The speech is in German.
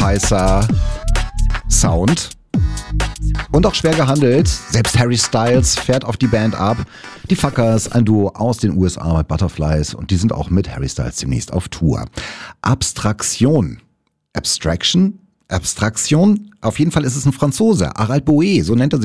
heißer Sound. Und auch schwer gehandelt. Selbst Harry Styles fährt auf die Band ab. Die Fuckers, ein Duo aus den USA mit Butterflies. Und die sind auch mit Harry Styles demnächst auf Tour. Abstraktion. Abstraction? Abstraktion? Auf jeden Fall ist es ein Franzose. Harald Boe, so nennt er sich.